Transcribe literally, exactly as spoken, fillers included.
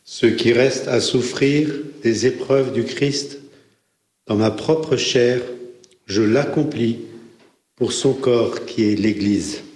Ce qui reste à souffrir des épreuves du Christ, dans ma propre chair, je l'accomplis pour son corps qui est l'Église.